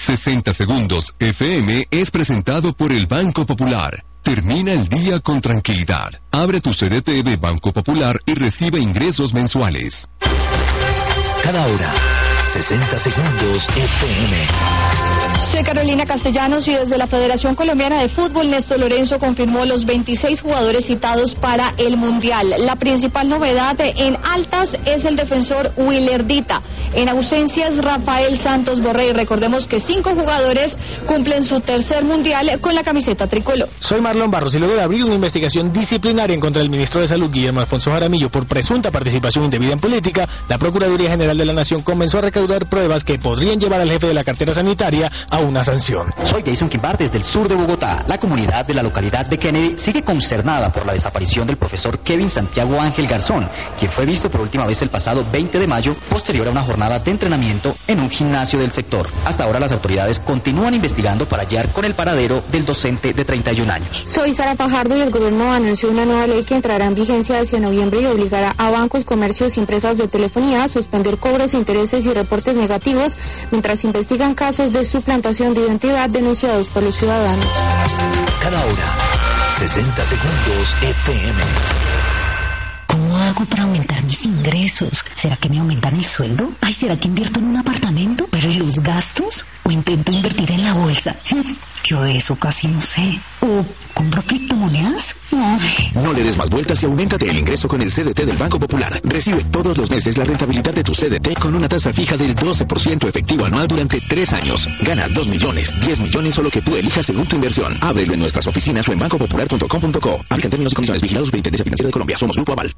60 Segundos FM es presentado por el Banco Popular. Termina el día con tranquilidad. Abre tu CDT de Banco Popular y recibe ingresos mensuales. Cada hora, 60 Segundos FM. Soy Carolina Castellanos y desde la Federación Colombiana de Fútbol, Néstor Lorenzo confirmó los 26 jugadores citados para el Mundial. La principal novedad en altas es el defensor Willardita. En ausencias, Rafael Santos Borré. Recordemos que 5 jugadores cumplen su tercer Mundial con la camiseta tricolor. Soy Marlon Barros y luego de abrir una investigación disciplinaria en contra del ministro de Salud, Guillermo Alfonso Jaramillo, por presunta participación indebida en política, la Procuraduría General de la Nación comenzó a recaudar pruebas que podrían llevar al jefe de la cartera sanitaria a una sanción. Soy Jason Quimbar desde el sur de Bogotá. La comunidad de la localidad de Kennedy sigue consternada por la desaparición del profesor Kevin Santiago Ángel Garzón, quien fue visto por última vez el pasado 20 de mayo, posterior a una jornada de entrenamiento en un gimnasio del sector. Hasta ahora las autoridades continúan investigando para hallar con el paradero del docente de 31 años. Soy Sara Fajardo y el gobierno anunció una nueva ley que entrará en vigencia hacia noviembre y obligará a bancos, comercios y empresas de telefonía a suspender cobros, intereses y reportes negativos mientras investigan casos de suplantación de identidad denunciados por los ciudadanos. Cada hora, 60 Segundos FM. ¿Cómo hago para aumentar mis ingresos? ¿Será que me aumentan el sueldo? Ay, ¿será que invierto en un apartamento? ¿Pero y los gastos? ¿O intento invertir en la bolsa? Yo de eso casi no sé. ¿O compro criptomonedas? Ay. No le des más vueltas y auméntate el ingreso con el CDT del Banco Popular. Recibe todos los meses la rentabilidad de tu CDT con una tasa fija del 12% efectivo anual durante 3 años. Gana 2 millones, 10 millones o lo que tú elijas según tu inversión. Ábrelo en nuestras oficinas o en bancopopular.com.co. Aplican términos y condiciones. Vigilados por Intendencia Financiera de Colombia. Somos Grupo Aval.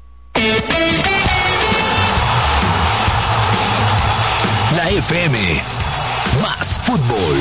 La FM. Más fútbol.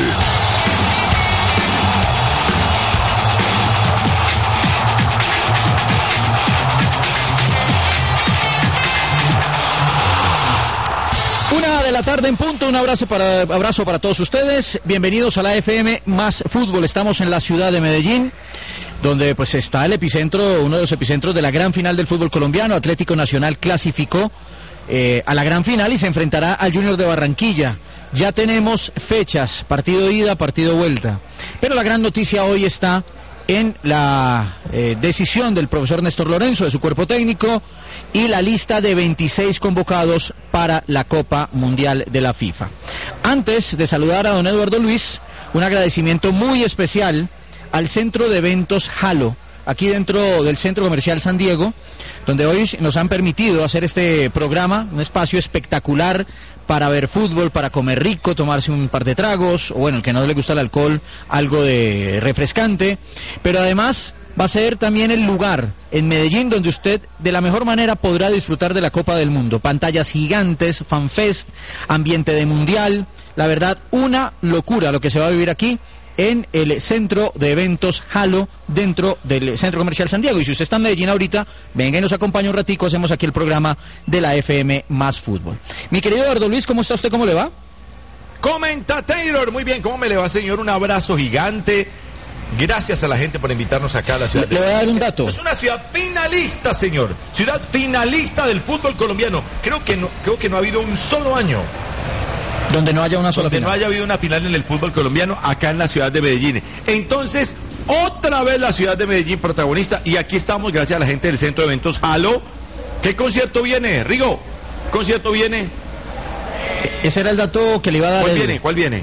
Una de la tarde en punto, un abrazo para todos ustedes. Bienvenidos a la FM Más Fútbol. Estamos en la ciudad de Medellín, donde pues está el epicentro, uno de los epicentros de la gran final del fútbol colombiano. Atlético Nacional clasificó a la gran final y se enfrentará al Junior de Barranquilla. Ya tenemos fechas, partido ida, partido vuelta. Pero la gran noticia hoy está en la decisión del profesor Néstor Lorenzo, de su cuerpo técnico, y la lista de 26 convocados para la Copa Mundial de la FIFA. Antes de saludar a don Eduardo Luis, un agradecimiento muy especial al Centro de Eventos Halo, aquí dentro del Centro Comercial San Diego, donde hoy nos han permitido hacer este programa, un espacio espectacular para ver fútbol, para comer rico, tomarse un par de tragos, o bueno, el que no le gusta el alcohol, algo de refrescante, pero además va a ser también el lugar en Medellín donde usted de la mejor manera podrá disfrutar de la Copa del Mundo. Pantallas gigantes, fanfest, ambiente de mundial, la verdad, una locura lo que se va a vivir aquí en el Centro de Eventos Halo, dentro del Centro Comercial San Diego. Y si usted está en Medellín ahorita, venga y nos acompaña un ratico, hacemos aquí el programa de la FM Más Fútbol. Mi querido Eduardo Luis, ¿cómo está usted? ¿Cómo le va? Comenta Taylor, muy bien, ¿cómo me le va, señor? Un abrazo gigante. Gracias a la gente por invitarnos acá a la ciudad. Le voy a dar un dato. Es una ciudad finalista, señor. Ciudad finalista del fútbol colombiano. Creo que no ha habido un solo año donde no haya una sola final. No haya habido una final en el fútbol colombiano acá en la ciudad de Medellín. Entonces, otra vez la ciudad de Medellín protagonista. Y aquí estamos gracias a la gente del Centro de Eventos Halo. ¿Qué concierto viene, Rigo? ¿Qué concierto viene? Ese era el dato que le iba a dar. ¿Cuál viene?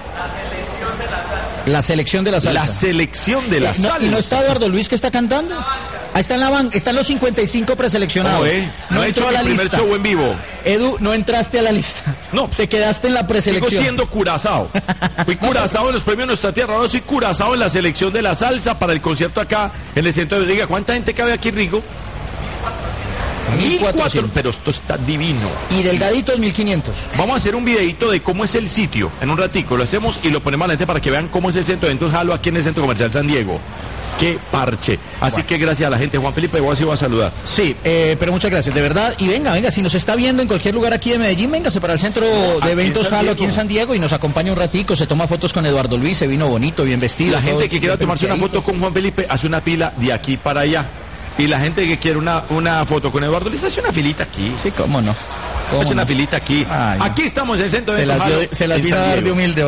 La selección de la salsa. La selección de la salsa. ¿Y no está Eduardo Luis que está cantando? Ahí está en la banca, están los 55 preseleccionados. No he hecho a la primer lista. Show en vivo. Edu, no entraste a la lista. No, te quedaste en la preselección. Sigo siendo Curazao. Fui Curazao en los premios Nuestra Tierra. Ahora soy Curazao en la selección de la salsa para el concierto acá en el centro de Riga. ¿Cuánta gente cabe aquí, Rigo? 1.400, pero esto está divino. Y delgaditos 1.500. Vamos a hacer un videito de cómo es el sitio en un ratico. Lo hacemos y lo ponemos a la gente para que vean cómo es el Centro de Eventos Halo aquí en el Centro Comercial San Diego. Qué parche. Así que gracias a la gente. Juan Felipe, igual sí va a saludar. Sí, pero muchas gracias, de verdad. Y venga, si nos está viendo en cualquier lugar aquí de Medellín, véngase para el Centro de Eventos Halo aquí en San Diego y nos acompaña un ratico, se toma fotos con Eduardo Luis, se vino bonito, bien vestido. La gente que quiera tomarse una foto con Juan Felipe hace una fila de aquí para allá. Y la gente que quiere una foto con Eduardo Luis hace una filita aquí. Sí, cómo no. Hace una filita aquí. Ay, no. Aquí estamos en el Centro de Eventos Halo. Se las vino a dar de humilde ahora.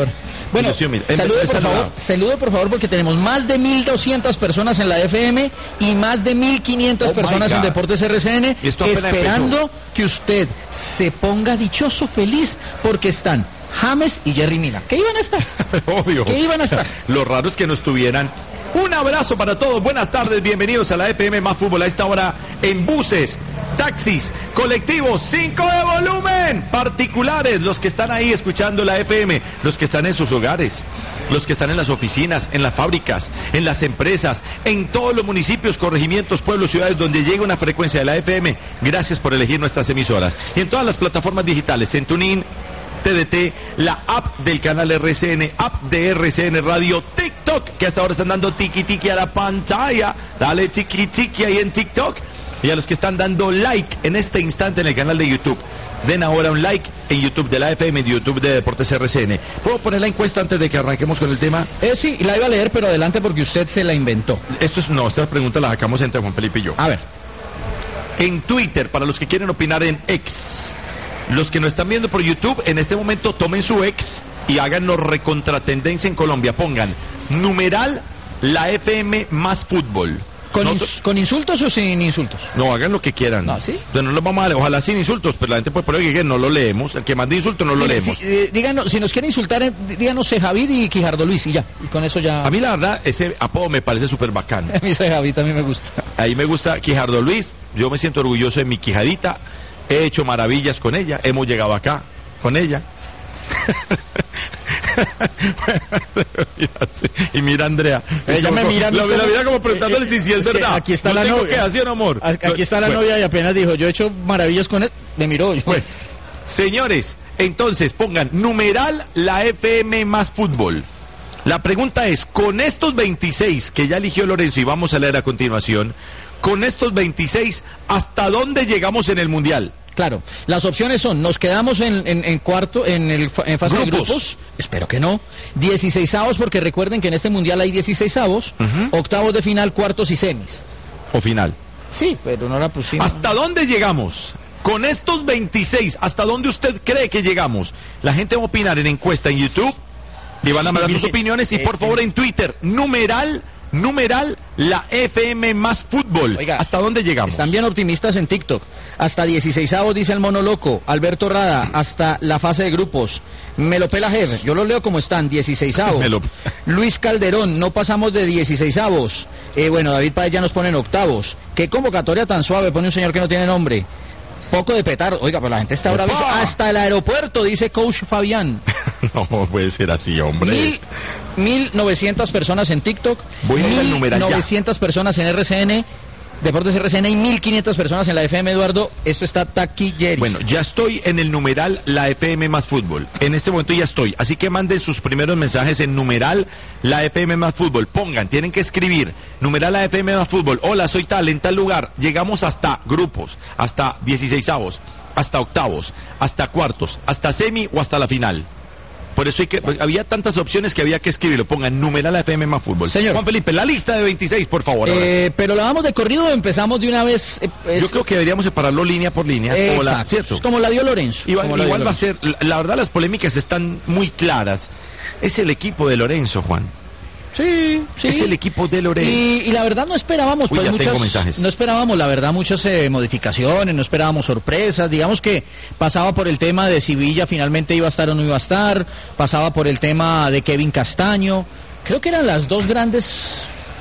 Bueno, saludo por favor porque tenemos más de 1.200 personas en la FM y más de 1.500 personas en Deportes RCN esperando que usted se ponga dichoso, feliz, porque están James y Jerry Mina. ¿Qué iban a estar? Obvio. ¿Qué iban a estar? Lo raro es que no estuvieran. Un abrazo para todos, buenas tardes, bienvenidos a la FM Más Fútbol a esta hora en buses, taxis, colectivos, 5 de volumen, particulares, los que están ahí escuchando la FM, los que están en sus hogares, los que están en las oficinas, en las fábricas, en las empresas, en todos los municipios, corregimientos, pueblos, ciudades donde llega una frecuencia de la FM, gracias por elegir nuestras emisoras. Y en todas las plataformas digitales, en TuneIn, TDT, la app del canal RCN, app de RCN Radio, TikTok, que hasta ahora están dando tiki a la pantalla, dale tiki ahí en TikTok, y a los que están dando like en este instante en el canal de YouTube, den ahora un like en YouTube de la FM, en YouTube de Deportes RCN. ¿Puedo poner la encuesta antes de que arranquemos con el tema? Sí, la iba a leer, pero adelante porque usted se la inventó. Estas preguntas las sacamos entre Juan Felipe y yo. A ver. En Twitter, para los que quieren opinar en X. Los que nos están viendo por YouTube, en este momento tomen su ex y háganos recontratendencia en Colombia. Pongan numeral la FM más fútbol. ¿Con insultos o sin insultos? No, hagan lo que quieran. ¿Ah, sí? No los vamos a leer, ojalá sin insultos, pero la gente puede poner que no lo leemos. El que mande insultos no lo leemos. Díganos, si nos quieren insultar, díganos Javid y Quijardo Luis y ya. Y con eso ya. A mí la verdad, ese apodo me parece súper bacán. A mí Javid también me gusta. Ahí me gusta Quijardo Luis, yo me siento orgulloso de mi quijadita. He hecho maravillas con ella, hemos llegado acá con ella. Y mira Andrea, ella me mira, la mira como preguntándole si es verdad. Aquí está la novia. ¿Qué hace, amor? Aquí está la novia y apenas dijo, yo he hecho maravillas con él, me miró. Bueno, señores, entonces pongan numeral la FM más fútbol. La pregunta es, con estos 26 que ya eligió Lorenzo y vamos a leer a continuación, con estos 26, ¿hasta dónde llegamos en el Mundial? Claro, las opciones son, nos quedamos en cuarto, en fase de grupos, espero que no, 16avos, porque recuerden que en este Mundial hay 16avos, octavos de final, cuartos y semis. ¿O final? Sí, pero no la pusimos. ¿Hasta dónde llegamos? Con estos 26, ¿hasta dónde usted cree que llegamos? La gente va a opinar en encuesta en YouTube, le van a mandar sus opiniones y por favor en Twitter, numeral la FM más fútbol. Oiga, ¿hasta dónde llegamos? Están bien optimistas en TikTok. Hasta 16avos dice el Mono Loco, Alberto Rada, hasta la fase de grupos. Melopela Jev, yo lo leo como están, 16avos. Luis Calderón, no pasamos de 16avos. Bueno, David Páez ya nos pone en octavos. Qué convocatoria tan suave, pone un señor que no tiene nombre. Poco de petardo. Oiga, pero la gente está ahora hasta el aeropuerto, dice Coach Fabián. No puede ser así, hombre. 1.900 personas en TikTok, voy a ir al numeral 1.900 personas en RCN, Deportes RCN y 1.500 personas en la FM, Eduardo. Esto está taquillerísimo. Bueno, ya estoy en el numeral la FM más fútbol. En este momento ya estoy. Así que manden sus primeros mensajes en numeral la FM más fútbol. Pongan, tienen que escribir numeral la FM más fútbol. Hola, soy tal, en tal lugar. Llegamos hasta grupos, hasta 16avos, hasta octavos, hasta cuartos, hasta semi o hasta la final. Por eso había tantas opciones que había que escribirlo. Pongan numeral FM más fútbol. Señor Juan Felipe, la lista de 26, por favor. Pero la vamos de corrido o empezamos de una vez. Yo creo que deberíamos separarlo línea por línea. ¿Cierto? Como la dio Lorenzo. Igual va a ser, la verdad las polémicas están muy claras. Es el equipo de Lorenzo, Juan. Sí. Es el equipo de Lorenzo. Y la verdad no esperábamos no esperábamos la verdad muchas modificaciones, no esperábamos sorpresas, digamos que pasaba por el tema de si Villa finalmente iba a estar o no iba a estar, pasaba por el tema de Kevin Castaño, creo que eran las dos grandes.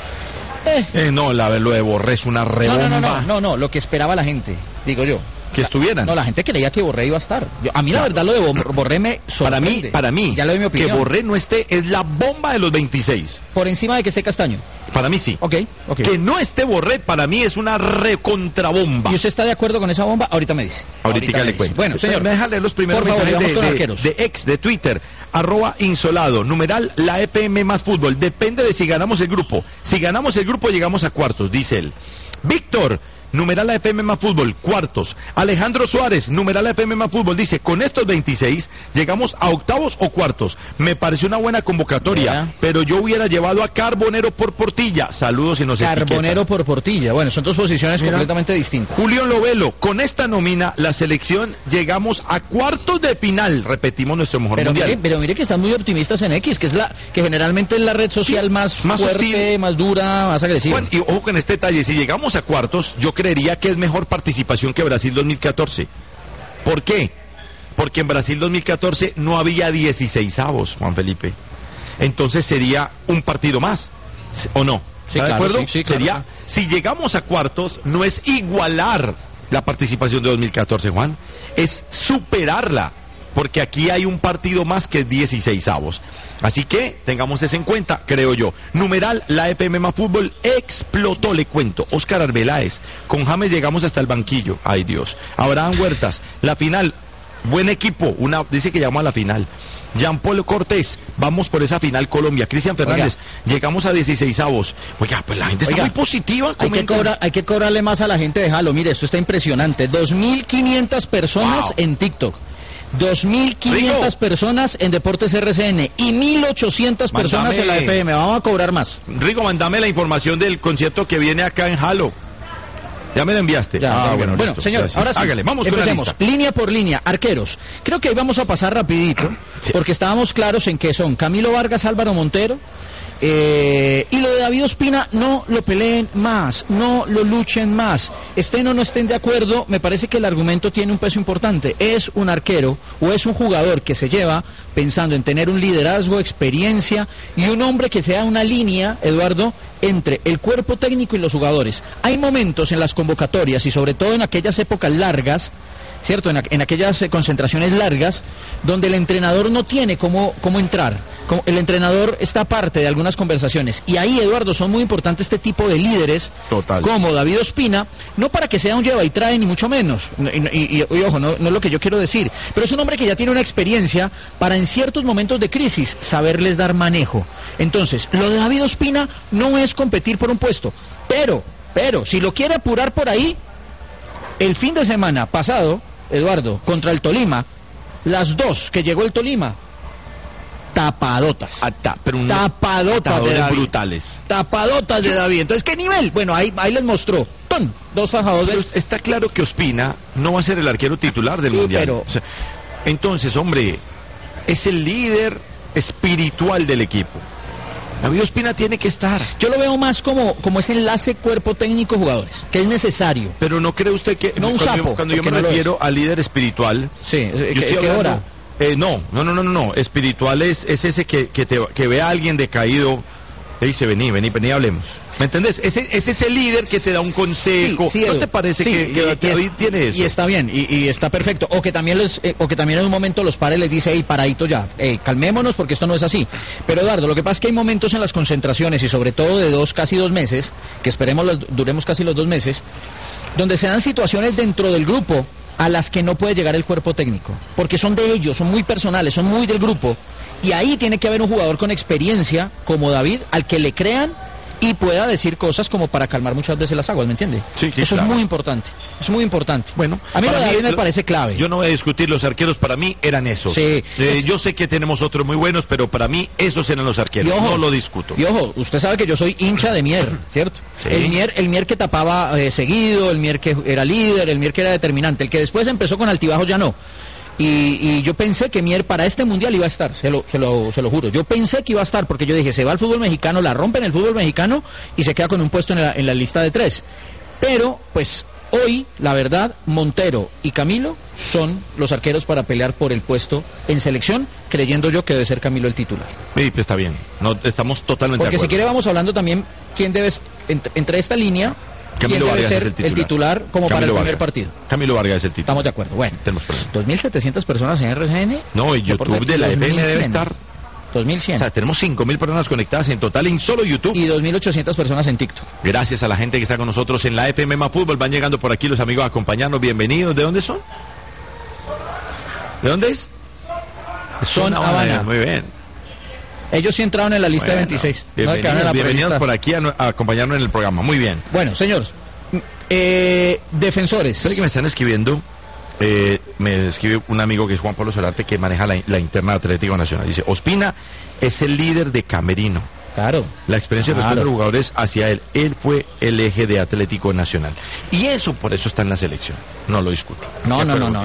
No, lo de Borré es una rebomba. No, lo que esperaba la gente, digo yo. Que estuvieran. No, la gente creía que Borré iba a estar. A mí la verdad lo de Borré me sorprende. Para mí, ya le doy mi opinión. Que Borré no esté es la bomba de los 26. Por encima de que esté Castaño. Para mí sí. Okay. Que no esté Borré para mí es una recontrabomba. ¿Y usted está de acuerdo con esa bomba? Ahorita me dice. Ahorita le cuento. Bueno, señor, me deja leer los primeros mensajes de ex, de Twitter, @insolado, numeral la FM más fútbol. Depende de si ganamos el grupo. Si ganamos el grupo llegamos a cuartos, dice él. Víctor, numeral la FM más fútbol, cuartos. Alejandro Suárez, numeral la FM más fútbol, dice, con estos 26 llegamos a octavos o cuartos. Me pareció una buena convocatoria, pero yo hubiera llevado a Carbonero por Portilla. Saludos y nos Carbonero por Portilla. Bueno, son dos posiciones completamente distintas. Julio Lovelo, con esta nómina, la selección llegamos a cuartos de final. Repetimos nuestro mejor mundial. Pero mire que están muy optimistas en X, que es que generalmente es la red social más fuerte, hostil, más dura, más agresiva. Bueno, y ojo con este detalle, si llegamos a cuartos, yo creería que es mejor participación que Brasil 2014. ¿Por qué? Porque en Brasil 2014 no había 16avos, Juan Felipe. Entonces sería un partido más, ¿o no? Sí, ¿Está de acuerdo? Sí, sería, claro. Si llegamos a cuartos, no es igualar la participación de 2014, Juan, es superarla, porque aquí hay un partido más que 16avos. Así que tengamos eso en cuenta, creo yo. Numeral, la FM más fútbol explotó, le cuento. Óscar Arbeláez, con James llegamos hasta el banquillo. Ay Dios. Abraham Huertas, la final, buen equipo, dice que llegamos a la final. Jean Paul Cortés, vamos por esa final Colombia. Cristian Fernández, llegamos a 16avos. Oiga, pues la gente está muy positiva. Hay que cobrarle más a la gente de Jalo. Mire, esto está impresionante. 2.500 personas en TikTok. 2.500 personas en Deportes RCN y 1.800 personas en la FM. Vamos a cobrar más. Rigo, mandame la información del concierto que viene acá en Halo. Ya me la enviaste. Bueno, señor, gracias. ahora sí. Hágale, vamos empecemos. con la lista. Línea por línea, arqueros. Creo que hoy vamos a pasar rapidito, porque estábamos claros en que son Camilo Vargas, Álvaro Montero. Y lo de David Ospina, no lo peleen más, no lo luchen más, estén o no estén de acuerdo, me parece que el argumento tiene un peso importante. Es un arquero o es un jugador que se lleva pensando en tener un liderazgo, experiencia y un hombre que sea una línea, Eduardo, entre el cuerpo técnico y los jugadores. Hay momentos en las convocatorias y sobre todo en aquellas épocas largas, ¿cierto? En aquellas concentraciones largas, donde el entrenador no tiene cómo entrar. El entrenador está aparte de algunas conversaciones. Y ahí, Eduardo, son muy importantes este tipo de líderes, como David Ospina, no para que sea un lleva y trae, ni mucho menos. Y ojo, no es lo que yo quiero decir. Pero es un hombre que ya tiene una experiencia para en ciertos momentos de crisis saberles dar manejo. Entonces, lo de David Ospina no es competir por un puesto. Pero, si lo quiere apurar por ahí, el fin de semana pasado, Eduardo, contra el Tolima, las dos que llegó el Tolima, tapadotas. Tapadotas de David. Brutales. Tapadotas de David. Entonces, ¿qué nivel? Bueno, ahí les mostró. Dos fajadores. Pero está claro que Ospina no va a ser el arquero titular del Mundial. Pero... O sea, entonces, hombre, es el líder espiritual del equipo. David Ospina tiene que estar. Yo lo veo más como ese enlace cuerpo técnico-jugadores, que es necesario. Pero ¿no cree usted que no un sapo, cuando yo me refiero al líder espiritual? Sí, ¿qué hora? No. Espiritual es ese que ve a alguien decaído y dice, vení, hablemos. ¿Me entendés? Ese es ese líder que te da un consejo. Sí, ¿No te parece que David tiene eso? Y está bien, y está perfecto. O que también en un momento los pares les dice, hey, paradito ya, calmémonos porque esto no es así. Pero Eduardo, lo que pasa es que hay momentos en las concentraciones, y sobre todo de casi 2 meses, que esperemos duremos casi los 2 meses, donde se dan situaciones dentro del grupo a las que no puede llegar el cuerpo técnico, porque son de ellos, son muy personales, son muy del grupo, y ahí tiene que haber un jugador con experiencia como David, al que le crean y pueda decir cosas como para calmar muchas veces las aguas, ¿me entiende? Sí, eso claro. Es muy importante, es muy importante. Bueno, a mí David me parece clave. Yo no voy a discutir, los arqueros para mí eran esos. Sí, yo sé que tenemos otros muy buenos, pero para mí esos eran los arqueros, no lo discuto. Y ojo, usted sabe que yo soy hincha de Mier, ¿cierto? Sí. El Mier que tapaba seguido, el Mier que era líder, el Mier que era determinante, el que después empezó con altibajos ya no. Y yo pensé que Mier para este mundial iba a estar, se lo juro. Yo pensé que iba a estar, porque yo dije, se va al fútbol mexicano, la rompe en el fútbol mexicano y se queda con un puesto en la lista de 3. Pero, pues, hoy, la verdad, Montero y Camilo son los arqueros para pelear por el puesto en selección, creyendo yo que debe ser Camilo el titular. Sí, pues está bien, estamos totalmente porque de acuerdo. Si quiere vamos hablando también quién debe, entre esta línea... Camilo ¿quién debe Vargas ser el titular como para el primer partido? Camilo Vargas es el titular. Estamos de acuerdo. Bueno, 2.700 personas en RCN. No, y YouTube de la FM debe estar 2.100. O sea, tenemos 5.000 personas conectadas en total en solo YouTube. Y 2.800 personas en TikTok. Gracias a la gente que está con nosotros en la FM más Fútbol. Van llegando por aquí los amigos a acompañarnos. Bienvenidos. ¿De dónde son? ¿De dónde es? Son Habana. Muy bien. Ellos sí entraron en la lista de 26. Bienvenidos por aquí a acompañarnos en el programa. Muy bien. Bueno, señores, Defensores. ¿Sabe que me están escribiendo? Me escribe un amigo que es Juan Pablo Solarte, que maneja la interna de Atlético Nacional. Dice, Ospina es el líder de camerino. Claro. La experiencia de respeto de los jugadores hacia él. Él fue el eje de Atlético Nacional. Y eso, por eso está en la selección. No lo discuto. No,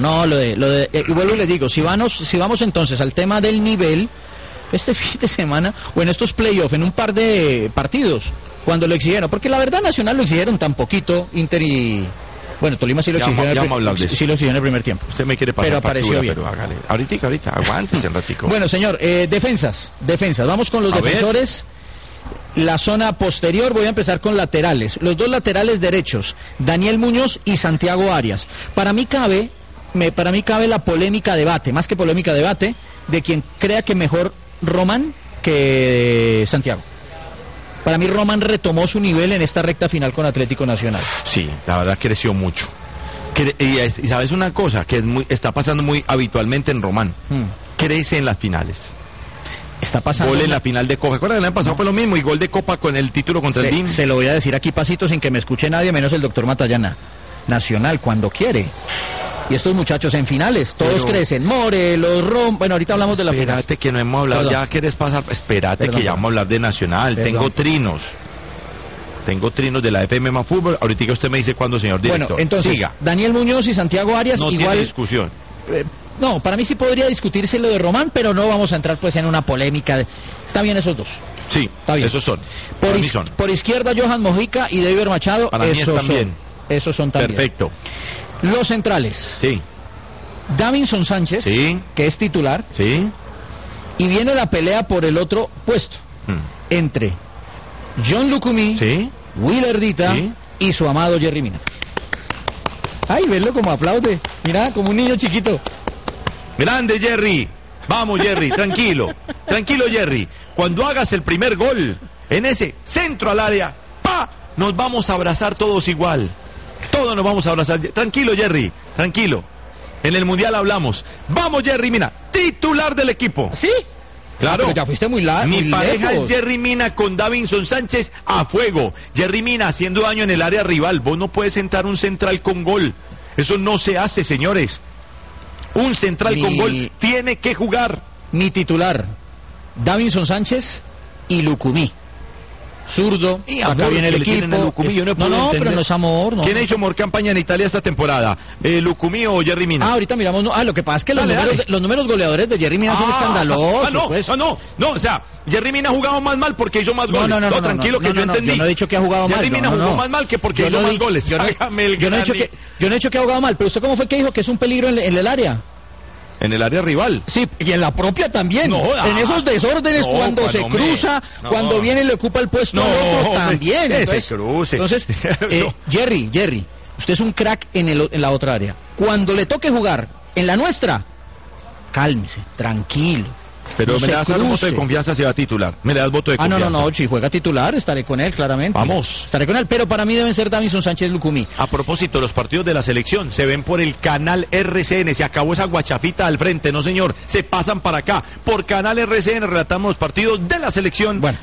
y vuelvo y le digo, si vamos entonces al tema del nivel, este fin de semana, o en estos playoffs, en un par de partidos, cuando lo exigieron, porque la verdad Nacional lo exigieron tan poquito, Inter y... Bueno, Tolima sí lo exigió en el primer tiempo. Usted me quiere pasar pero apareció bien. Pero hágale. Ahorita, aguántese un ratico. Bueno, señor, defensas. Vamos con los defensores. La zona posterior, voy a empezar con laterales. Los dos laterales derechos, Daniel Muñoz y Santiago Arias. Para mí cabe la polémica debate, más que polémica debate, de quien crea que mejor Román que Santiago. Para mí Román retomó su nivel en esta recta final con Atlético Nacional. Sí, la verdad creció mucho. Y sabes una cosa que está pasando muy habitualmente en Román. Crece en las finales. Está pasando. Gol en la final de Copa. ¿Recuerdan? El año pasado fue lo mismo y gol de Copa con el título contra el DIM. Se lo voy a decir aquí pasito sin que me escuche nadie, menos el doctor Matallana. Nacional cuando quiere. Y estos muchachos en finales, todos crecen. Morelos, bueno, ahorita hablamos de la final. Espérate que no hemos hablado, ya quieres pasar. Espérate que ya vamos a hablar de Nacional. Tengo trinos de la FM más fútbol. Ahorita usted me dice cuándo, señor director. Bueno, entonces, siga. Daniel Muñoz y Santiago Arias, no igual. Tiene discusión. No, para mí sí podría discutirse lo de Román, pero no vamos a entrar pues en una polémica. Está bien esos dos. Sí, está bien. Esos son. Por izquierda, Johan Mojica y David Machado. Para mí están bien. Esos son también. Perfecto. Los centrales. Sí. Davinson Sánchez, sí, que es titular. Sí. Y viene la pelea por el otro puesto. Entre John Lucumí, sí, Willer Dita, sí, y su amado Jerry Mina. Ay, verlo como aplaude. Mira, como un niño chiquito. Grande Jerry. Vamos Jerry, tranquilo. Tranquilo Jerry. Cuando hagas el primer gol en ese centro al área, ¡pa! Nos vamos a abrazar todos igual. Todos nos vamos a abrazar. Tranquilo Jerry, tranquilo. En el Mundial hablamos. Vamos Jerry Mina, titular del equipo. ¿Sí? Claro. Pero ya fuiste muy largo. Mi pareja es Jerry Mina con Davinson Sánchez a fuego. Jerry Mina haciendo daño en el área rival. Vos no puedes sentar un central con gol. Eso no se hace, señores. Un central con gol tiene que jugar. Mi titular, Davinson Sánchez y Lucumí. Zurdo, y acá viene el equipo. No, pero no es amor. No. ¿Quién ha hecho mejor campaña en Italia esta temporada? ¿Lucumí o Jerry Mina? Ahorita miramos. Lo que pasa es que los números goleadores de Jerry Mina son escandalosos. No, o sea, Jerry Mina ha jugado más mal porque hizo más goles. No, tranquilo, que yo entendí. Yo no he dicho que ha jugado mal. Jerry Mina jugó más mal que porque hizo más goles. Yo no he dicho que ha jugado mal, pero ¿usted cómo fue que dijo que es un peligro en el área? En el área rival. Sí, y en la propia también. En esos desórdenes, cuando se cruza, cuando viene y le ocupa el puesto al otro, también. Entonces, Jerry, usted es un crack en la otra área. Cuando le toque jugar en la nuestra, cálmese, tranquilo. Pero no me das un voto de confianza si va a titular. Me le das voto de confianza. No, si juega titular estaré con él, claramente. Vamos. Estaré con él, pero para mí deben ser Davinson Sánchez y Lucumí. A propósito, los partidos de la selección se ven por el canal RCN. Se acabó esa guachafita al frente, no señor. Se pasan para acá. Por canal RCN relatamos los partidos de la selección. Bueno.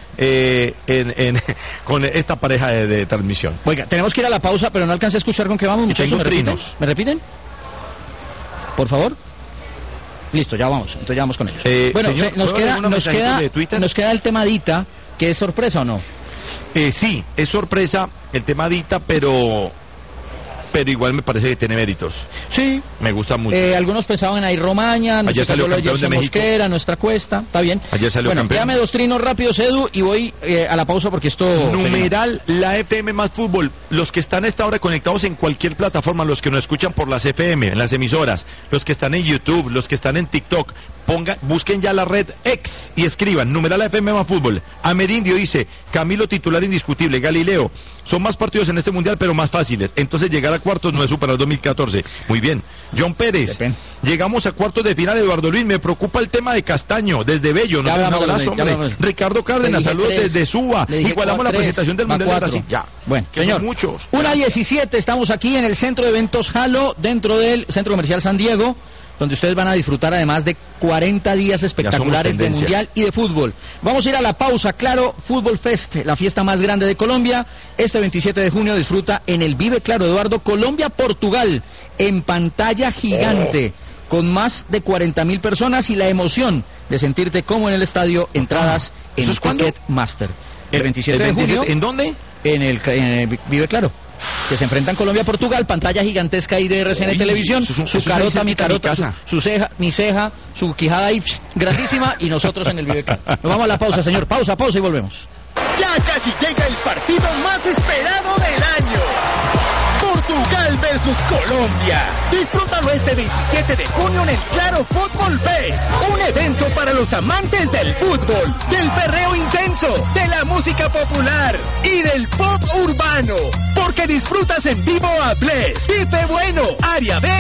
Con esta pareja de transmisión. Oiga, tenemos que ir a la pausa, pero no alcancé a escuchar con qué vamos, muchachos. ¿Me repiten? Por favor. Listo, ya vamos, entonces ya vamos con ellos. Bueno, señor, nos queda el tema Dita, que es sorpresa o no. Sí, es sorpresa el tema Dita, pero igual me parece que tiene méritos. Sí. Me gusta mucho. Algunos pensaban ahí Romaña, ayer salió campeón de México. Mosquera, nuestra Cuesta, está bien. Ayer salió campeón. Dame dos trinos rápidos, Edu, y voy a la pausa porque esto... Numeral la FM más fútbol. Los que están a esta hora conectados en cualquier plataforma, los que nos escuchan por las FM, en las emisoras, los que están en YouTube, los que están en TikTok, busquen ya la red X y escriban numeral la FM más fútbol. Amerindio dice, Camilo titular indiscutible, Galileo, son más partidos en este mundial pero más fáciles, entonces llegar a cuartos no es superar 2014. Muy bien. John Pérez, llegamos a cuartos de final. Eduardo Luis, me preocupa el tema de Castaño, desde Bello, un abrazo, hombre. Ricardo Cárdenas, saludos desde Suba. Igualamos la presentación del Mundial de Brasil. Ya. Bueno, señor, muchos. 1:17, estamos aquí en el Centro de Eventos Halo, dentro del Centro Comercial San Diego, donde ustedes van a disfrutar además de 40 días espectaculares de mundial y de fútbol. Vamos a ir a la pausa. Claro, Fútbol Fest, la fiesta más grande de Colombia. Este 27 de junio disfruta en el Vive Claro, Eduardo, Colombia-Portugal, en pantalla gigante, con más de 40.000 personas y la emoción de sentirte como en el estadio. Entradas en Ticketmaster. El 27 de junio. ¿En dónde? En el Vive Claro. Que se enfrentan Colombia-Portugal, pantalla gigantesca ahí de RCN Televisión, su carota, mi carota, su ceja, mi ceja, su quijada ahí, grandísima, y nosotros en el Vive Claro. Nos vamos a la pausa, señor. Pausa y volvemos. Ya casi llega el partido más esperado del año. Portugal versus Colombia. Disfrútalo este 27 de junio en el Claro Fútbol Fest. Un evento para los amantes del fútbol, del perreo intenso, de la música popular y del pop urbano. Porque disfrutas en vivo a Bless, Pipe Bueno, Área B